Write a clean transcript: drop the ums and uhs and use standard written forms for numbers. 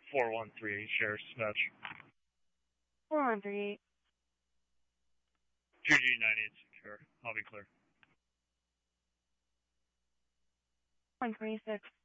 4138, Sheriff's Dispatch. 4138. 2G98 secure. I'll be clear. 126.